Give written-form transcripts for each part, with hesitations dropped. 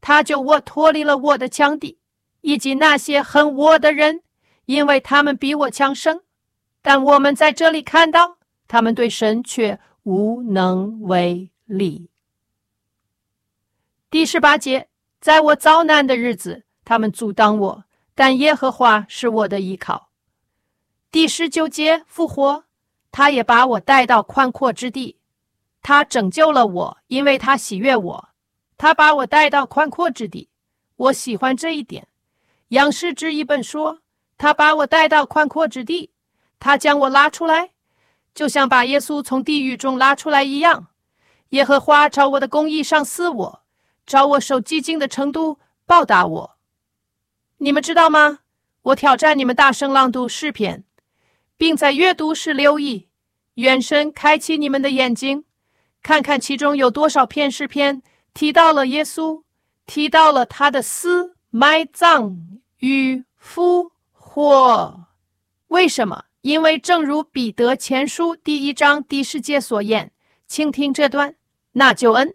他就脱离了我的强敌，以及那些恨我的人，因为他们比我强盛。但我们在这里看到，他们对神却无能为力。第18节，在我遭难的日子，他们阻挡我，但耶和华是我的依靠。第19节，复活，他也把我带到宽阔之地，他拯救了我，因为他喜悦我。他把我带到宽阔之地，我喜欢这一点。杨士之一本说，他把我带到宽阔之地，他将我拉出来，就像把耶稣从地狱中拉出来一样。耶和华照我的公义赏赐我，照我受激进的程度报答我。你们知道吗？我挑战你们大声朗读诗篇，并在阅读时留意，愿神开启你们的眼睛，看看其中有多少篇诗篇提到了耶稣，提到了他的死、埋葬与复活。为什么？因为正如彼得前书第1章第10节所言，请听这段，那救恩。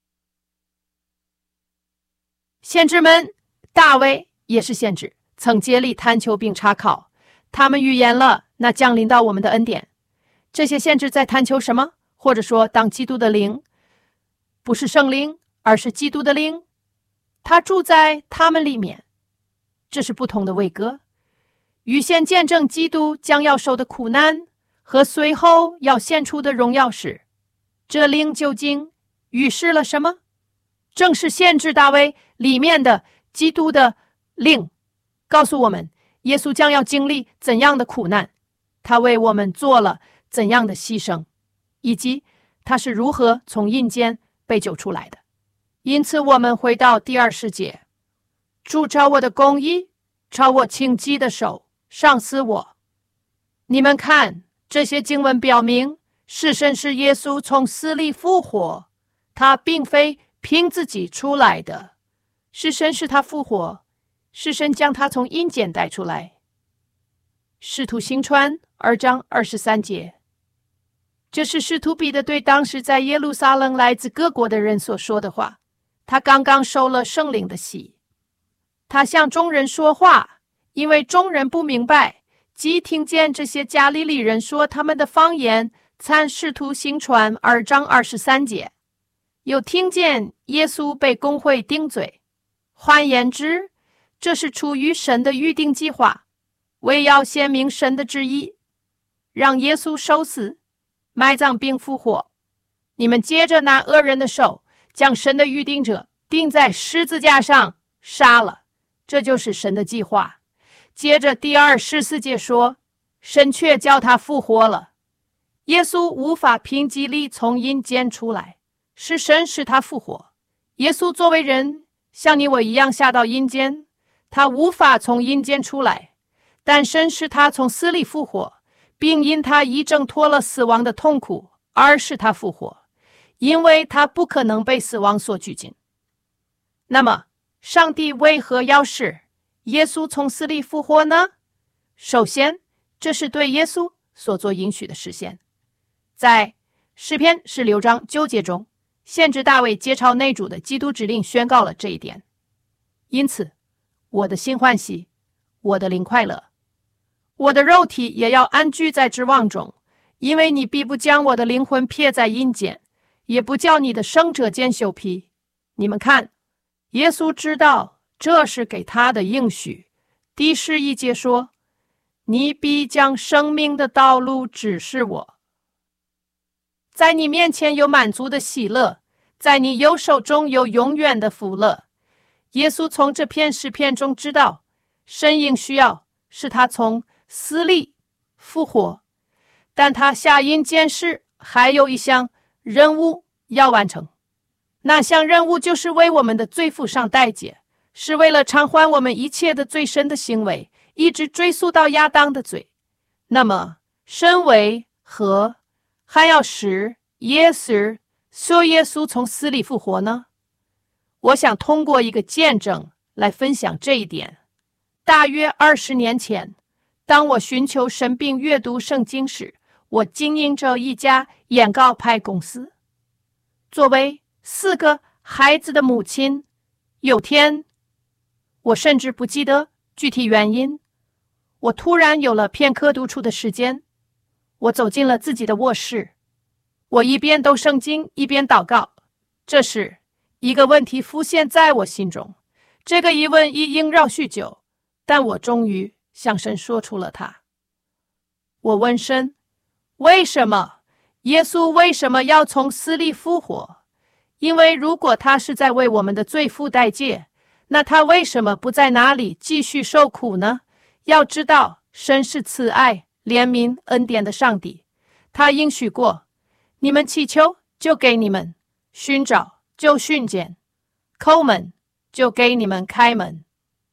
先知们，大卫也是先知，曾竭力探求并查考，他们预言了那降临到我们的恩典。这些先知在探求什么？或者说，当基督的灵，不是圣灵，而是基督的灵，他住在他们里面。这是不同的位格，预先见证基督将要受的苦难和随后要献出的荣耀时，这灵究竟预示了什么？正是先知大卫里面的基督的灵，告诉我们耶稣将要经历怎样的苦难，他为我们做了怎样的牺牲，以及他是如何从阴间被救出来的。因此我们回到第20节，主照我的公义，照我轻击的手赏赐我。你们看，这些经文表明，是神使耶稣从死里复活，他并非凭自己出来的，是神使他复活，是神将他从阴间带出来。使徒行传2章23节，这是使徒彼得对当时在耶路撒冷来自各国的人所说的话。他刚刚受了圣灵的洗，他向众人说话，因为众人不明白，即听见这些加利利人说他们的方言，参使徒行传2章23节，又听见耶稣被公会定罪。换言之，这是出于神的预定计划，为要显明神的旨意，让耶稣受死、埋葬并复活。你们接着拿恶人的手，将神的预定者钉在十字架上杀了，这就是神的计划。接着第14节说，神却叫他复活了。耶稣无法凭己力从阴间出来，是神使他复活。耶稣作为人，像你我一样下到阴间，他无法从阴间出来，但神使他从死里复活，并因他已挣脱了死亡的痛苦而使他复活，因为他不可能被死亡所拘禁。那么上帝为何要使耶稣从死里复活呢？首先，这是对耶稣所做应许的实现。在诗篇16章9节中，先知大卫接抄内主的基督指令宣告了这一点。因此，我的心欢喜，我的灵快乐，我的肉体也要安居在指望中，因为你必不将我的灵魂撇在阴间，也不叫你的圣者见羞愧。你们看，耶稣知道这是给他的应许。第11节说，你必将生命的道路指示我。在你面前有满足的喜乐，在你右手中有永远的福乐。耶稣从这篇诗篇中知道，神应需要是他从死里复活，但他下阴间时还有一项任务要完成。那项任务就是为我们的罪付上代价，是为了偿还我们一切的罪深的行为，一直追溯到亚当的罪。那么神为何还要使耶稣从死里复活呢？我想通过一个见证来分享这一点。大约20年前，当我寻求神并阅读圣经时，我经营着一家广告牌公司。作为4个孩子的母亲， 有天，我甚至不记得具体原因，我突然有了片刻独处的时间。我走进了自己的卧室，我一边读圣经一边祷告。这时，一个问题浮现在我心中，这个疑问已萦绕许久，但我终于向神说出了它。我问神，为什么？耶稣为什么要从死里复活？因为如果他是在为我们的罪付代价，那他为什么不在那里继续受苦呢？要知道，神是慈爱、怜悯、恩典的上帝，他应许过，你们祈求就给你们，寻找就寻见，叩门就给你们开门。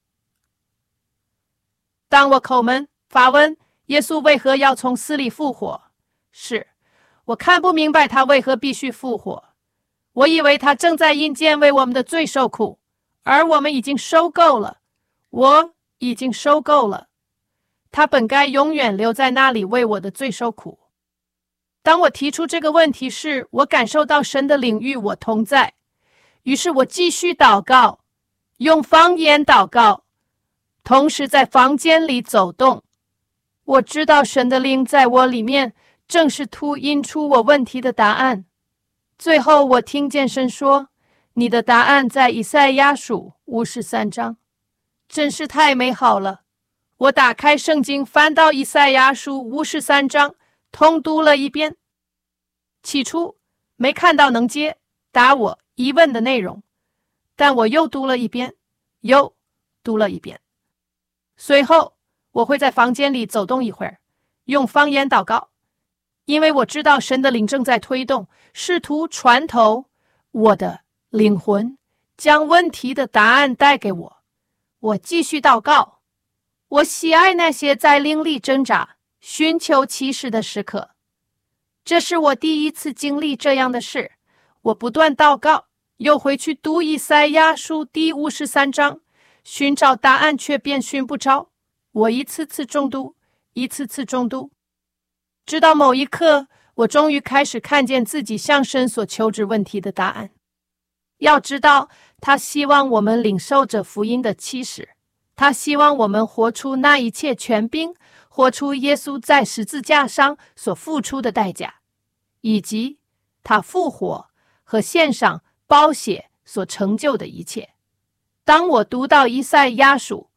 当我叩门发问耶稣为何要从死里复活时，我看不明白他为何必须复活。我以为他正在阴间为我们的罪受苦，而我们已经受够了。我已经受够了。他本该永远留在那里为我的罪受苦。当我提出这个问题时，我感受到神的领域我同在。于是我继续祷告，用方言祷告，同时在房间里走动。我知道神的灵在我里面，正是图引出我问题的答案。最后我听见神说，你的答案在以赛亚书53章。真是太美好了。我打开圣经，翻到以赛亚书53章，通读了一遍。起初没看到能解答我疑问的内容，但我又读了一遍，又读了一遍。随后我会在房间里走动一会儿，用方言祷告，因为我知道神的灵正在推动，试图穿透我的灵魂，将问题的答案带给我。我继续祷告。我喜爱那些在灵里挣扎、寻求启示的时刻。这是我第一次经历这样的事。我不断祷告，又回去读以赛亚书第53章，寻找答案却便寻不着。我一次次中毒，一次次中毒，直到某一刻，我终于开始看见自己向神所求知问题的答案。要知道，他希望我们领受着福音的启示，他希望我们活出那一切权柄，活出耶稣在十字架上所付出的代价，以及他复活和献上宝血所成就的一切。当我读到以赛亚书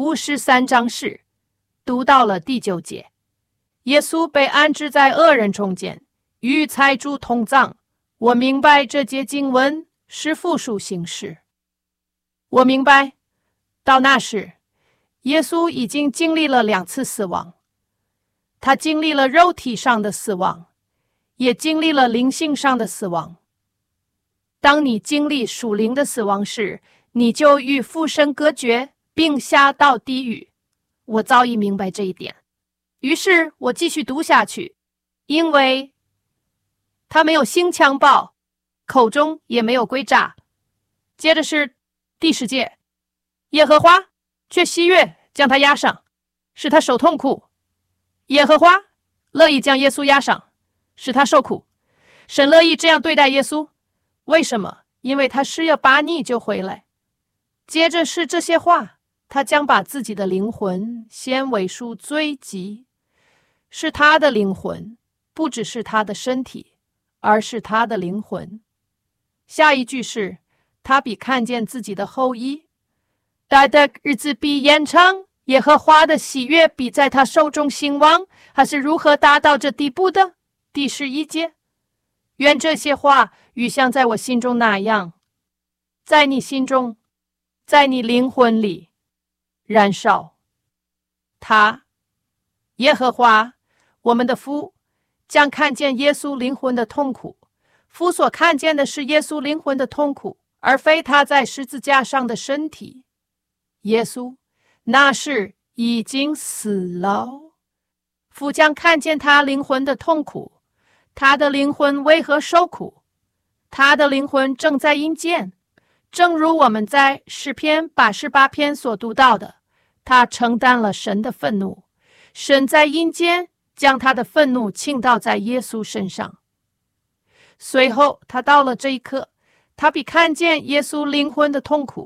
53章时，读到了第9节，耶稣被安置在恶人中间，与财主同葬。我明白这节经文是复数形式。我明白，到那时，耶稣已经经历了2次死亡。他经历了肉体上的死亡，也经历了灵性上的死亡。当你经历属灵的死亡时，你就与父神隔绝，并下到地狱。我早已明白这一点。于是我继续读下去，因为他没有性强暴，口中也没有诡诈。接着是第10节，耶和华却喜悦将他压上，使他受痛苦。耶和华乐意将耶稣压上，使他受苦。神乐意这样对待耶稣，为什么？因为他是要把你救回来。接着是这些话，他将把自己的灵魂献为赎罪祭，是他的灵魂，不只是他的身体，而是他的灵魂。下一句是，他比看见自己的后裔，他的日子比延长，耶和华的喜悦比在他手中兴旺。他是如何达到这地步的？第11节，愿这些话与像在我心中那样，在你心中，在你灵魂里燃烧。他，耶和华，我们的父，将看见耶稣灵魂的痛苦。父所看见的是耶稣灵魂的痛苦，而非他在十字架上的身体。耶稣那时已经死了。父将看见他灵魂的痛苦。他的灵魂为何受苦？他的灵魂正在阴间，正如我们在诗篇88篇所读到的，他承担了神的愤怒。神在阴间将他的愤怒倾倒在耶稣身上。随后他到了这一刻，他比看见耶稣灵魂的痛苦，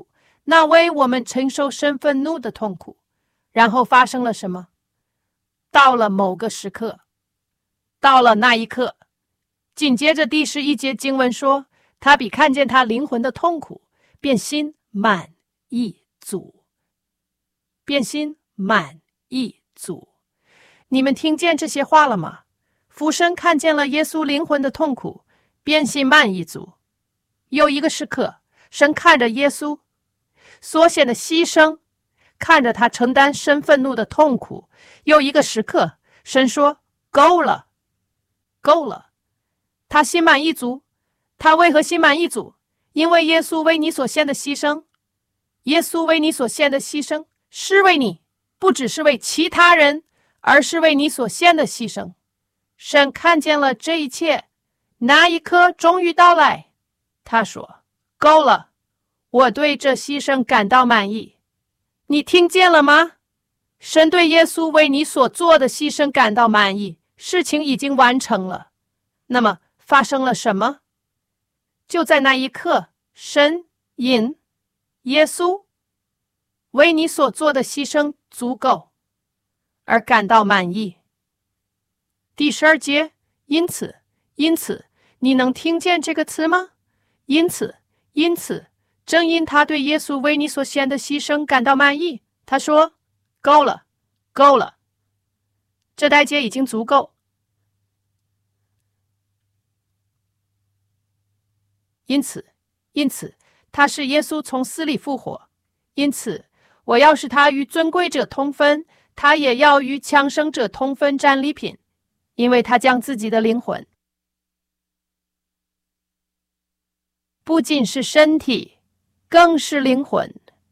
那为我们承受神愤怒的痛苦。然后发生了什么？到了某个时刻，到了那一刻，紧接着第11节经文说，他比看见他灵魂的痛苦，便心满意足。便心满意足。你们听见这些话了吗？父神看见了耶稣灵魂的痛苦，便心满意足。有一个时刻，神看着耶稣所显的牺牲，看着他承担神愤怒的痛苦。有一个时刻，神说够了，够了。他心满意足。他为何心满意足？因为耶稣为你所献的牺牲。耶稣为你所献的牺牲是为你，不只是为其他人，而是为你所献的牺牲。神看见了这一切，那一刻终于到来。他说够了，我对这牺牲感到满意。你听见了吗？神对耶稣为你所做的牺牲感到满意，事情已经完成了。那么发生了什么？就在那一刻，神因耶稣为你所做的牺牲足够而感到满意。第12节，因此，你能听见这个词吗？因此，正因他对耶稣为你所献的牺牲感到满意，他说够了，够了，这代价已经足够。因此他使耶稣从死里复活。因此我要使他与尊贵者同分，他也要与强盛者同分战利品，因为他将自己的灵魂，不仅是身体，更是灵魂，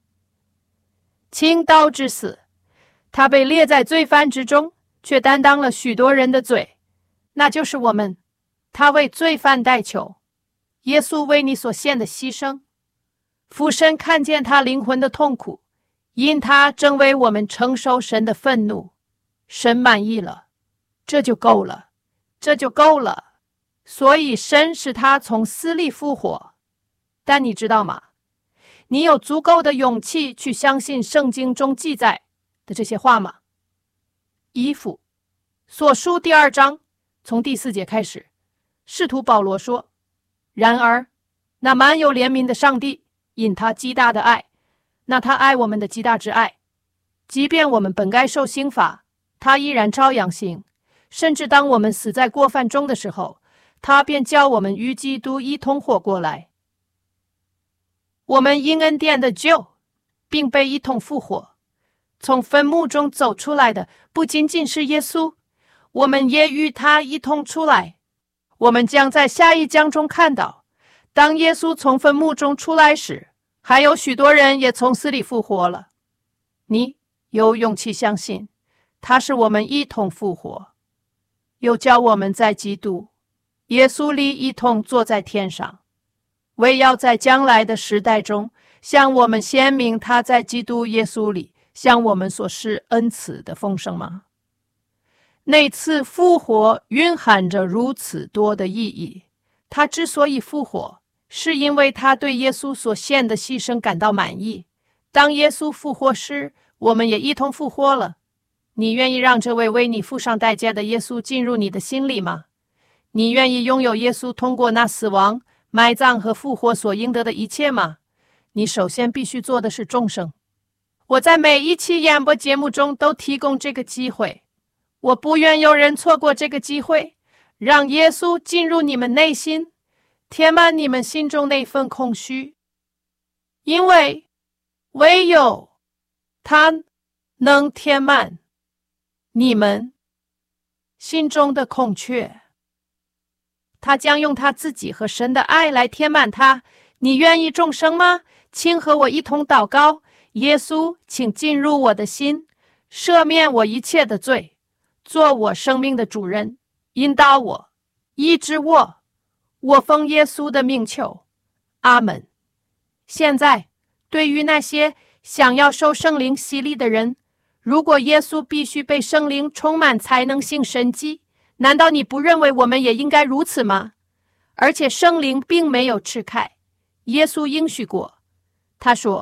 倾倒致死。他被列在罪犯之中，却担当了许多人的罪，那就是我们。他为罪犯代求。耶稣为你所献的牺牲，父神看见他灵魂的痛苦，因他正为我们承受神的愤怒。神满意了，这就够了，这就够了。所以神使他从死里复活。但你知道吗？你有足够的勇气去相信圣经中记载的这些话吗？以弗所书第2章从第4节开始，使徒保罗说，然而那满有怜悯的上帝因他极大的爱，那他爱我们的极大之爱，即便我们本该受刑罚，他依然照样行，甚至当我们死在过犯中的时候，他便叫我们与基督一同活过来。我们因恩典的救，并被一同复活。从坟墓中走出来的不仅仅是耶稣，我们也与他一同出来。我们将在下一章中看到，当耶稣从坟墓中出来时，还有许多人也从死里复活了。你有勇气相信他是我们一同复活，又叫我们在基督耶稣里一同坐在天上，为要在将来的时代中向我们显明他在基督耶稣里向我们所施恩赐的丰盛吗？那次复活蕴含着如此多的意义。他之所以复活，是因为他对耶稣所献的牺牲感到满意。当耶稣复活时，我们也一同复活了。你愿意让这位为你付上代价的耶稣进入你的心里吗？你愿意拥有耶稣通过那死亡、埋葬和复活所应得的一切吗？你首先必须做的是重生。我在每一期演播节目中都提供这个机会，我不愿有人错过这个机会，让耶稣进入你们内心，填满你们心中那份空虚，因为唯有他能填满你们心中的空缺。他将用他自己和神的爱来填满它。你愿意重生吗？请和我一同祷告。耶稣，请进入我的心，赦免我一切的罪，做我生命的主人，引导我，医治我。我奉耶稣的名求，阿们。现在，对于那些想要受圣灵洗礼的人，如果耶稣必须被圣灵充满才能行神迹，难道你不认为我们也应该如此吗？而且圣灵并没有吃开，耶稣应许过，他说，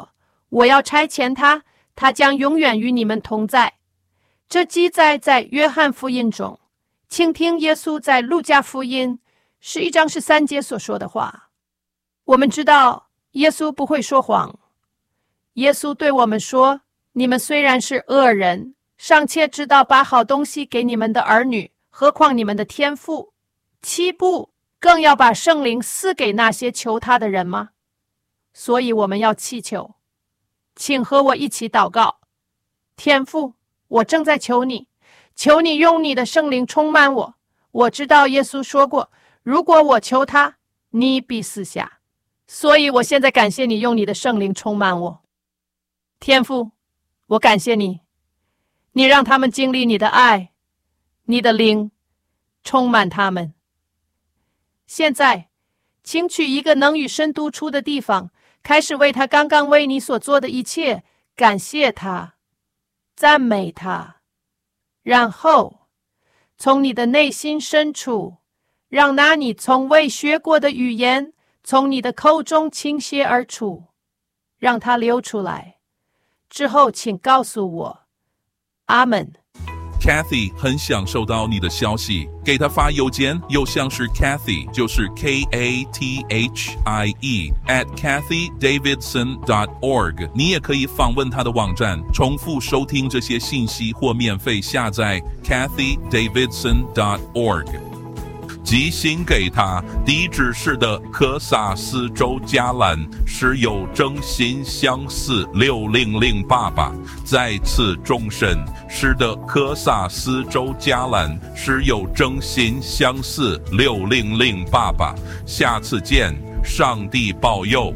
我要差遣他，他将永远与你们同在。这记载在约翰福音中，请听耶稣在路加福音11章13节所说的话。我们知道耶稣不会说谎。耶稣对我们说，你们虽然是恶人，尚且知道把好东西给你们的儿女，何况你们的天父，岂不更要把圣灵赐给那些求他的人吗？所以我们要祈求。请和我一起祷告。天父，我正在求你，求你用你的圣灵充满我。我知道耶稣说过，如果我求他，你必赐下。所以我现在感谢你用你的圣灵充满我。天父，我感谢你，你让他们经历你的爱，你的灵充满他们。现在，请取一个能与神独处的地方，开始为他刚刚为你所做的一切感谢他，赞美他，然后从你的内心深处，让那你从未学过的语言从你的口中倾泻而出，让它流出来。之后请告诉我，阿们。 Kathy 很想收到你的消息，给他发邮件，邮箱是 Kathy， 就是 KATHIE @KathyDavidson.org。你也可以访问他的网站，重复收听这些信息或免费下载 KathyDavidson.org。寄信给他，地址是的科萨斯州加兰，是有征信相似60088。再次重申，是的科萨斯州加兰，是有征信相似60088。下次见，上帝保佑。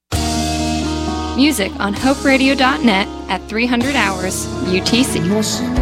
Music on hoperadio.net at 300 hours UTC.